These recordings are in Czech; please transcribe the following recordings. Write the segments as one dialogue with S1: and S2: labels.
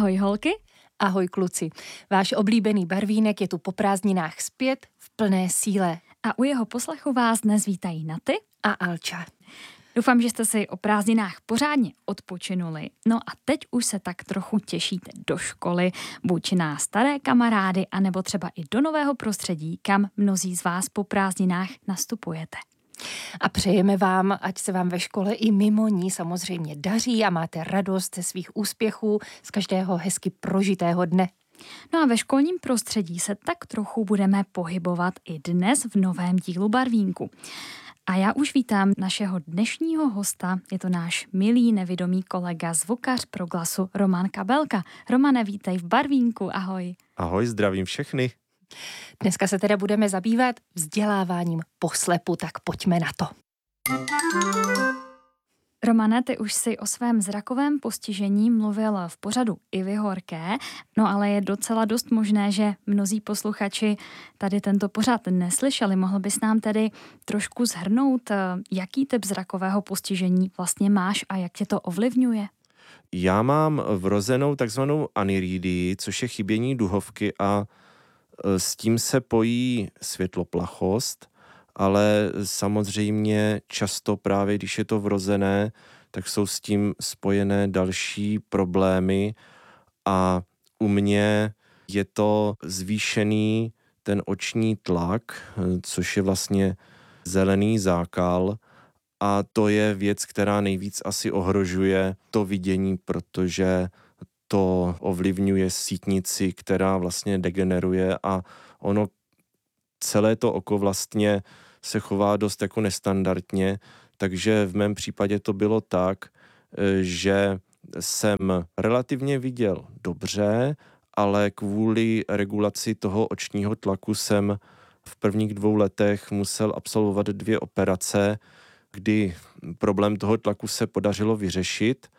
S1: Ahoj holky.
S2: Ahoj kluci. Váš oblíbený barvínek je tu po prázdninách zpět v plné síle.
S1: A u jeho poslechu vás dnes vítají Naty
S2: a Alča.
S1: Doufám, že jste si o prázdninách pořádně odpočinuli. No a teď už se tak trochu těšíte do školy, buď na staré kamarády, anebo třeba i do nového prostředí, kam mnozí z vás po prázdninách nastupujete.
S2: A přejeme vám, ať se vám ve škole i mimo ní samozřejmě daří a máte radost ze svých úspěchů, z každého hezky prožitého dne.
S1: No a ve školním prostředí se tak trochu budeme pohybovat i dnes v novém dílu Barvínku. A já už vítám našeho dnešního hosta, je to náš milý nevidomý kolega, zvukař Proglasu Roman Kabelka. Romane, vítej v Barvínku, ahoj.
S3: Ahoj, zdravím všechny.
S2: Dneska se teda budeme zabývat vzděláváním poslepu, tak pojďme na to.
S1: Romane, ty už si o svém zrakovém postižení mluvil v pořadu Ivy Horké, no ale je docela dost možné, že mnozí posluchači tady tento pořad neslyšeli. Mohl bys nám tedy trošku shrnout, jaký typ zrakového postižení vlastně máš a jak tě to ovlivňuje?
S3: Já mám vrozenou takzvanou anyridii, což je chybění duhovky a s tím se pojí světloplachost, ale samozřejmě často právě, když je to vrozené, tak jsou s tím spojené další problémy a u mě je to zvýšený ten oční tlak, což je vlastně zelený zákal a to je věc, která nejvíc asi ohrožuje to vidění, protože to ovlivňuje sítnici, která vlastně degeneruje a ono celé to oko vlastně se chová dost jako nestandardně, takže v mém případě to bylo tak, že jsem relativně viděl dobře, ale kvůli regulaci toho očního tlaku jsem v prvních 2 letech musel absolvovat 2 operace, kdy problém toho tlaku se podařilo vyřešit,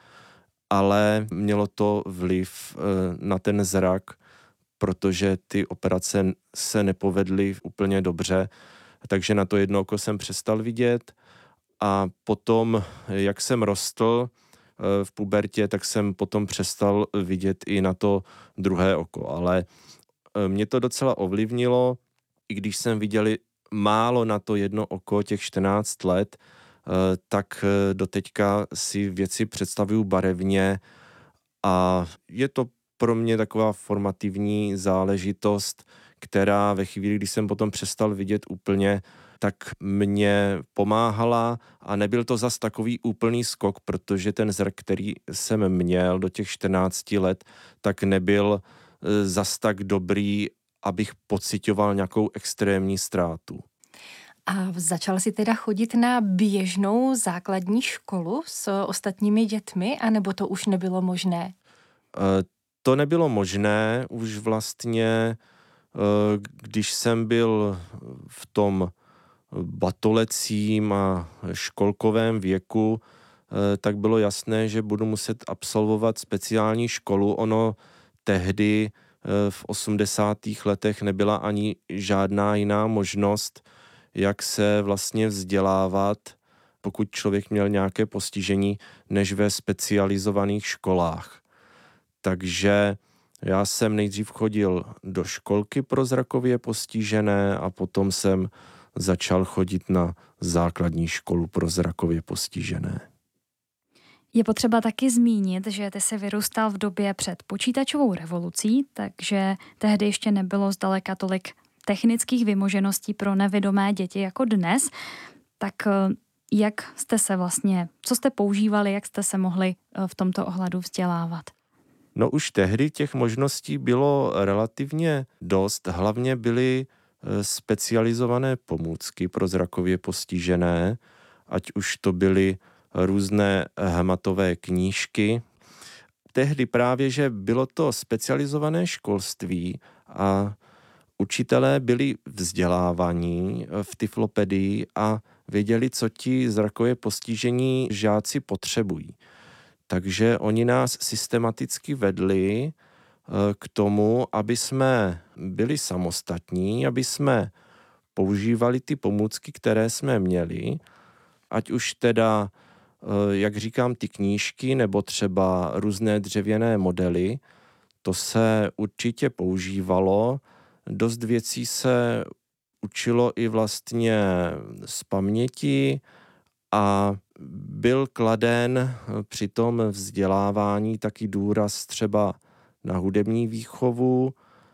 S3: ale mělo to vliv na ten zrak, protože ty operace se nepovedly úplně dobře, takže na to jedno oko jsem přestal vidět a potom, jak jsem rostl v pubertě, tak jsem potom přestal vidět i na to druhé oko, ale mě to docela ovlivnilo, i když jsem viděl málo na to jedno oko těch 14 let, tak doteďka si věci představuju barevně a je to pro mě taková formativní záležitost, která ve chvíli, kdy jsem potom přestal vidět úplně, tak mě pomáhala a nebyl to zas takový úplný skok, protože ten zrak, který jsem měl do těch 14 let, tak nebyl zas tak dobrý, abych pociťoval nějakou extrémní ztrátu.
S2: A začal jsi teda chodit na běžnou základní školu s ostatními dětmi, anebo to už nebylo možné?
S3: To nebylo možné, už vlastně, když jsem byl v tom batolecím a školkovém věku, tak bylo jasné, že budu muset absolvovat speciální školu. Ono tehdy v 80. letech nebyla ani žádná jiná možnost, jak se vlastně vzdělávat, pokud člověk měl nějaké postižení, než ve specializovaných školách. Takže já jsem nejdřív chodil do školky pro zrakově postižené a potom jsem začal chodit na základní školu pro zrakově postižené.
S1: Je potřeba taky zmínit, že ty jsi vyrůstal v době před počítačovou revolucí, takže tehdy ještě nebylo zdaleka tolik technických vymožeností pro nevidomé děti jako dnes. Tak jak jste se vlastně, co jste používali, jak jste se mohli v tomto ohledu vzdělávat?
S3: No už tehdy těch možností bylo relativně dost, hlavně byly specializované pomůcky pro zrakově postižené, ať už to byly různé hmatové knížky. Tehdy právě, že bylo to specializované školství a učitelé byli vzdělávaní v tyflopedii a věděli, co ti zrakově postižení žáci potřebují. Takže oni nás systematicky vedli k tomu, aby jsme byli samostatní, aby jsme používali ty pomůcky, které jsme měli, ať už teda, jak říkám, ty knížky nebo třeba různé dřevěné modely, To se určitě používalo. Dost věcí se učilo i vlastně z paměti a byl kladen při tom vzdělávání taky důraz třeba na hudební výchovu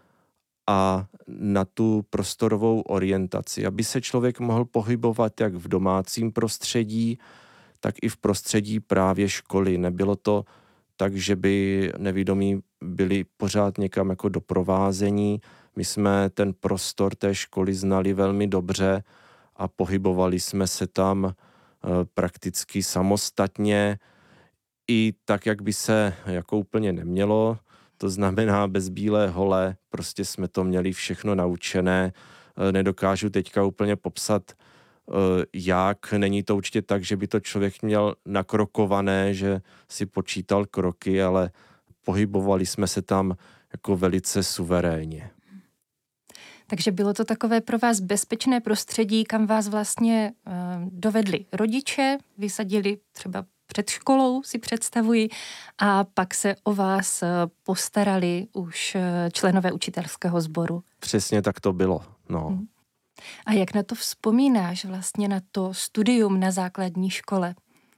S3: a na tu prostorovou orientaci, aby se člověk mohl pohybovat jak v domácím prostředí, tak i v prostředí právě školy. Nebylo to tak, že by nevidomí byli pořád někam jako doprovázení. My jsme ten prostor té školy znali velmi dobře a pohybovali jsme se tam prakticky samostatně i tak, jak by se jako úplně nemělo. To znamená bez bílé hole, prostě jsme to měli všechno naučené. Nedokážu teďka úplně popsat, jak. Není to určitě tak, že by to člověk měl nakrokované, že si počítal kroky, ale pohybovali jsme se tam jako velice suverénně.
S2: Takže bylo to takové pro vás bezpečné prostředí, kam vás vlastně dovedli rodiče, vysadili třeba před školou, si představuji, a pak se o vás postarali už členové učitelského sboru.
S3: Přesně tak to bylo, no.
S2: A jak na to vzpomínáš vlastně na to studium na základní škole?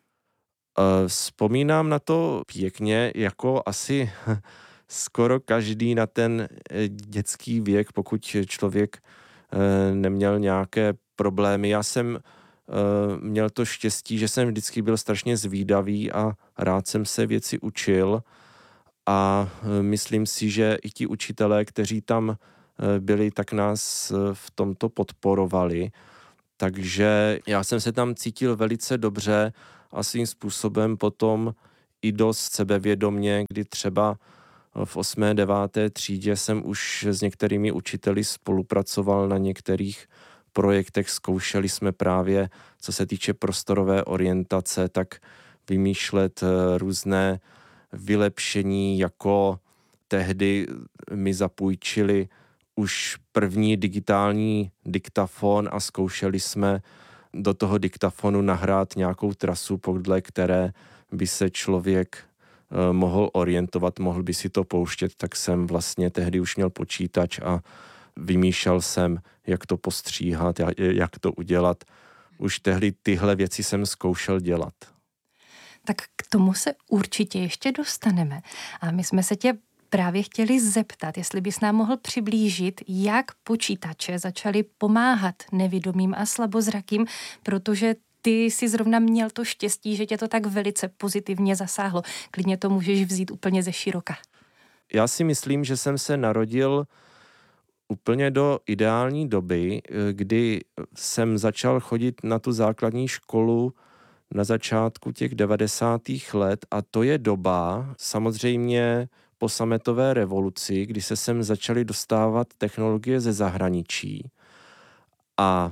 S3: Vzpomínám na to pěkně, jako asi skoro každý na ten dětský věk, pokud člověk neměl nějaké problémy. Já jsem měl to štěstí, že jsem vždycky byl strašně zvídavý a rád jsem se věci učil a myslím si, že i ti učitelé, kteří tam byli, tak nás v tomto podporovali. Takže já jsem se tam cítil velice dobře a svým způsobem potom i dost sebevědomě, kdy třeba v 8. 9. třídě jsem už s některými učiteli spolupracoval na některých projektech. Zkoušeli jsme právě, co se týče prostorové orientace, tak vymýšlet různé vylepšení, jako tehdy mi zapůjčili už první digitální diktafon a zkoušeli jsme do toho diktafonu nahrát nějakou trasu, podle které by se člověk mohl orientovat, mohl by si to pouštět, tak jsem vlastně tehdy už měl počítač a vymýšlel jsem, jak to postříhat, jak to udělat. Už tehdy tyhle věci jsem zkoušel dělat.
S2: Tak k tomu se určitě ještě dostaneme. A my jsme se tě právě chtěli zeptat, jestli bys nám mohl přiblížit, jak počítače začaly pomáhat nevidomým a slabozrakým, protože ty jsi zrovna měl to štěstí, že tě to tak velice pozitivně zasáhlo. Klidně to můžeš vzít úplně ze široka.
S3: Já si myslím, že jsem se narodil úplně do ideální doby, kdy jsem začal chodit na tu základní školu na začátku těch 90. let a to je doba samozřejmě po sametové revoluci, kdy se sem začaly dostávat technologie ze zahraničí a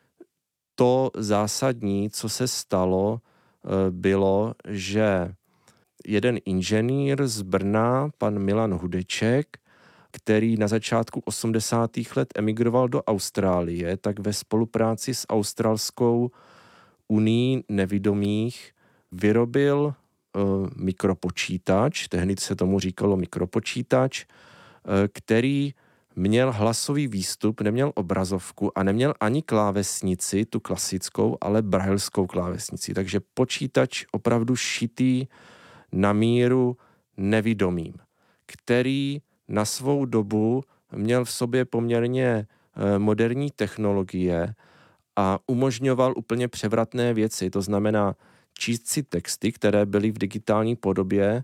S3: to zásadní, co se stalo, bylo, že jeden inženýr z Brna, pan Milan Hudeček, který na začátku 80. let emigroval do Austrálie, tak ve spolupráci s Australskou unii nevidomých vyrobil mikropočítač, tehdy se tomu říkalo mikropočítač, který měl hlasový výstup, neměl obrazovku a neměl ani klávesnici, tu klasickou, ale braillskou klávesnici. Takže počítač opravdu šitý na míru nevidomým, který na svou dobu měl v sobě poměrně moderní technologie a umožňoval úplně převratné věci. To znamená číst si texty, které byly v digitální podobě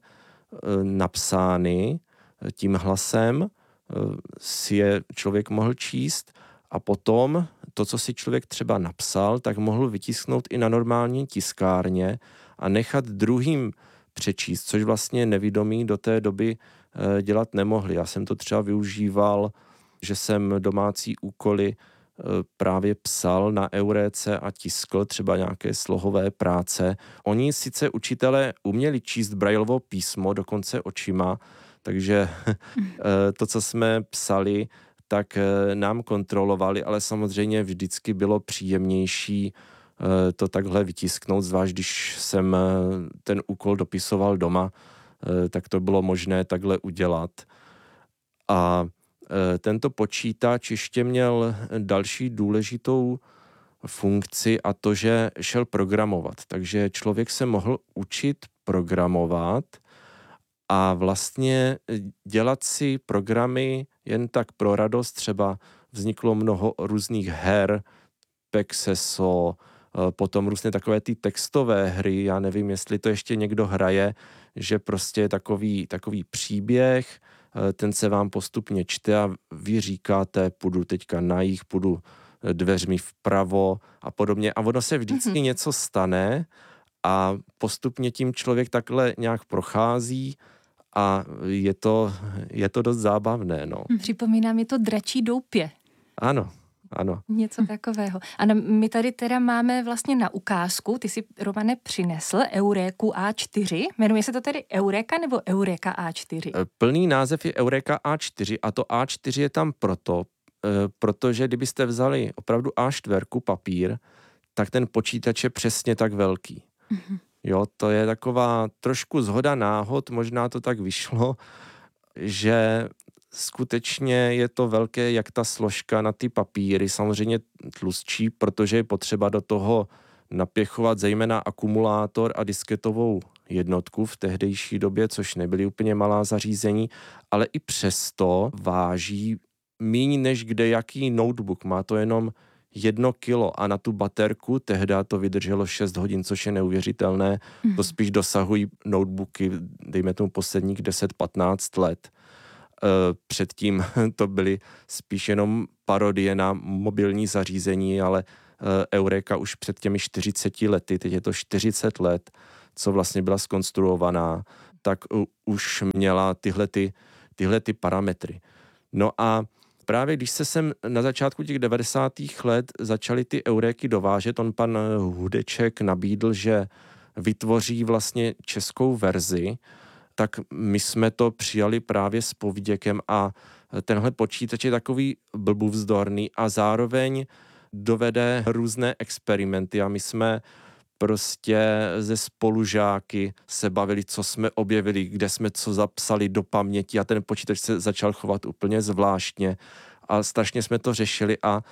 S3: napsány tím hlasem, si je člověk mohl číst a potom to, co si člověk třeba napsal, tak mohl vytisknout i na normální tiskárně a nechat druhým přečíst, což vlastně nevidomí do té doby dělat nemohli. Já jsem to třeba využíval, že jsem domácí úkoly právě psal na Euréce a tiskl třeba nějaké slohové práce. Oni sice učitelé uměli číst Braillovo písmo, dokonce očima, takže to, co jsme psali, tak nám kontrolovali, ale samozřejmě vždycky bylo příjemnější to takhle vytisknout, zvlášť když jsem ten úkol dopisoval doma, tak to bylo možné takhle udělat. A tento počítač ještě měl další důležitou funkci a to, že šel programovat. Takže člověk se mohl učit programovat a vlastně dělat si programy jen tak pro radost. Třeba vzniklo mnoho různých her, Pexeso, potom různé takové ty textové hry, já nevím, jestli to ještě někdo hraje, že prostě je takový příběh, ten se vám postupně čte a vy říkáte, půjdu teďka na jih, půjdu dveřmi vpravo a podobně. A ono se vždycky něco stane a postupně tím člověk takhle nějak prochází a je to dost zábavné. No.
S2: Připomíná mi to Dračí doupě.
S3: Ano.
S2: Něco takového. Ano, my tady teda máme vlastně na ukázku, ty si, Romane, přinesl Euréku A4. Jmenuje se to tedy Euréka nebo Euréka A4?
S3: Plný název je Euréka A4 a to A4 je tam protože kdybyste vzali opravdu A4 papír, tak ten počítač je přesně tak velký. Jo, to je taková trošku shoda náhod, možná to tak vyšlo, že skutečně je to velké, jak ta složka na ty papíry, samozřejmě tlustší, protože je potřeba do toho napěchovat zejména akumulátor a disketovou jednotku v tehdejší době, což nebyly úplně malá zařízení, ale i přesto váží míň než kdejaký notebook. Má to jenom 1 kilo a na tu baterku tehdy to vydrželo 6 hodin, což je neuvěřitelné. To spíš dosahují notebooky, dejme tomu posledních 10-15 let. Předtím to byly spíš jenom parodie na mobilní zařízení, ale Euréka už před těmi 40 lety, teď je to 40 let, co vlastně byla zkonstruovaná, tak už měla tyhle ty parametry. No a právě když se sem na začátku těch 90. let začaly ty Euréky dovážet, pan Hudeček nabídl, že vytvoří vlastně českou verzi, tak my jsme to přijali právě s povděkem a tenhle počítač je takový blbůvzdorný a zároveň dovede různé experimenty a my jsme prostě ze spolužáky se bavili, co jsme objevili, kde jsme co zapsali do paměti a ten počítač se začal chovat úplně zvláštně a strašně jsme to řešili a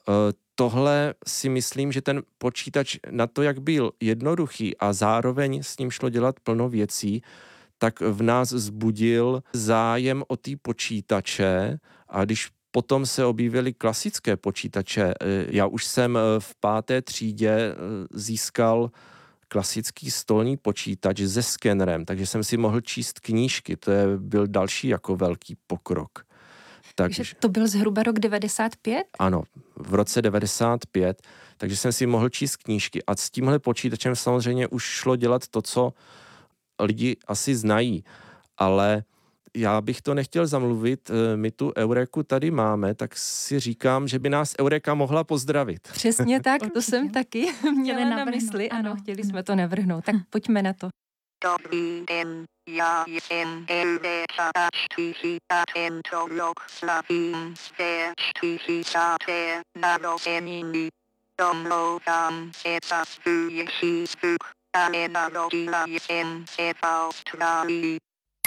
S3: tohle si myslím, že ten počítač na to, jak byl jednoduchý a zároveň s ním šlo dělat plno věcí, tak v nás vzbudil zájem o ty počítače a když potom se objevily klasické počítače, já už jsem v 5. třídě získal klasický stolní počítač se skenerem, takže jsem si mohl číst knížky, byl další jako velký pokrok.
S2: Takže to byl zhruba rok 95?
S3: Ano, v roce 95, takže jsem si mohl číst knížky a s tímhle počítačem samozřejmě už šlo dělat to, co lidi asi znají, ale já bych to nechtěl zamluvit, my tu Euréku tady máme, tak si říkám, že by nás Euréka mohla pozdravit.
S2: Přesně tak, to jsem taky měla na mysli, ano, chtěli jsme to navrhnout, tak pojďme na to.
S4: Dobrý den, já jsem Euréka A4 a tento rok slavím své 40. narozeniny. Domlouvám se za svůj přízvuk, ale narodila jsem se v Austrálii.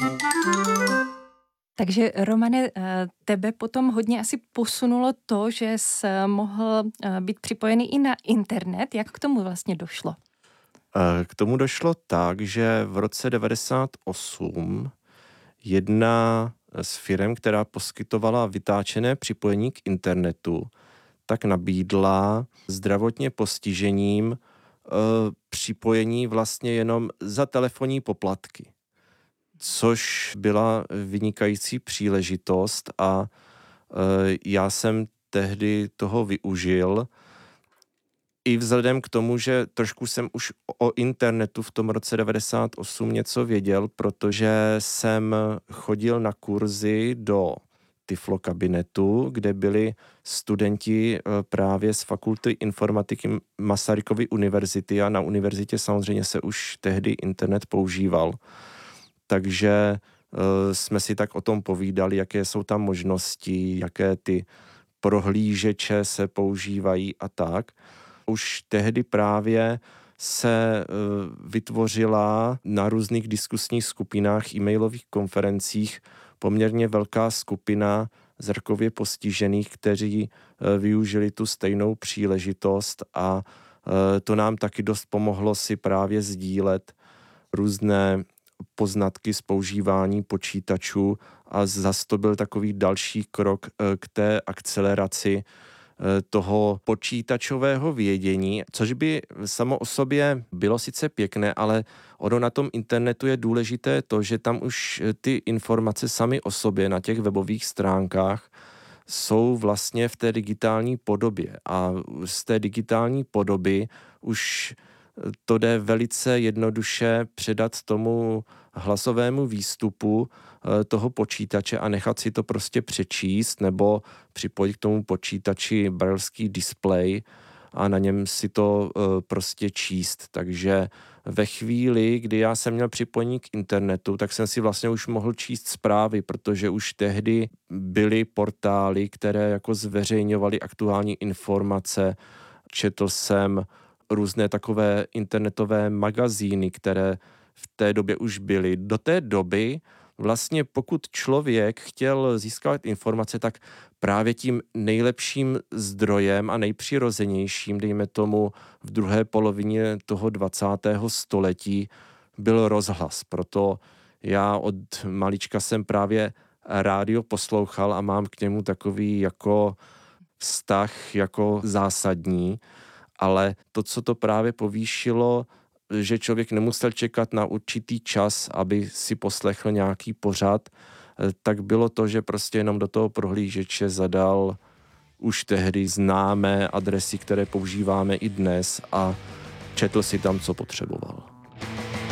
S2: Takže Romane, tebe potom hodně asi posunulo to, že jsi mohl být připojený i na internet. Jak k tomu vlastně došlo?
S3: K tomu došlo tak, že v roce 98 jedna z firem, která poskytovala vytáčené připojení k internetu, tak nabídla zdravotně postižením připojení vlastně jenom za telefonní poplatky. Což byla vynikající příležitost a já jsem tehdy toho využil. I vzhledem k tomu, že trošku jsem už o internetu v tom roce 98 něco věděl, protože jsem chodil na kurzy do Tiflo kabinetu, kde byli studenti právě z fakulty informatiky Masarykovy univerzity a na univerzitě samozřejmě se už tehdy internet používal. Takže jsme si tak o tom povídali, jaké jsou tam možnosti, jaké ty prohlížeče se používají a tak. Už tehdy právě se vytvořila na různých diskusních skupinách, e-mailových konferencích poměrně velká skupina zrakově postižených, kteří využili tu stejnou příležitost a to nám taky dost pomohlo si právě sdílet různé poznatky z používání počítačů a zas to byl takový další krok k té akceleraci toho počítačového vědění, což by samo o sobě bylo sice pěkné, ale ono na tom internetu je důležité to, že tam už ty informace samy o sobě na těch webových stránkách jsou vlastně v té digitální podobě a z té digitální podoby už to jde velice jednoduše předat tomu hlasovému výstupu toho počítače a nechat si to prostě přečíst nebo připojit k tomu počítači brailský displej a na něm si to prostě číst. Takže ve chvíli, kdy já jsem měl připojení k internetu, tak jsem si vlastně už mohl číst zprávy, protože už tehdy byly portály, které jako zveřejňovaly aktuální informace. Četl jsem různé takové internetové magazíny, které v té době už byly. Do té doby vlastně pokud člověk chtěl získat informace, tak právě tím nejlepším zdrojem a nejpřirozenějším, dejme tomu v druhé polovině toho 20. století, byl rozhlas. Proto já od malička jsem právě rádio poslouchal a mám k němu takový jako vztah jako zásadní, ale to, co to právě povýšilo, že člověk nemusel čekat na určitý čas, aby si poslechl nějaký pořad, tak bylo to, že prostě jenom do toho prohlížeče zadal už tehdy známé adresy, které používáme i dnes a četl si tam, co potřeboval.